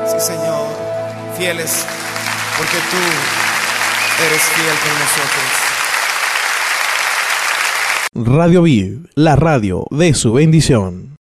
Sí, Señor, fieles, porque tú eres fiel con nosotros. Radio Viv, la radio de su bendición.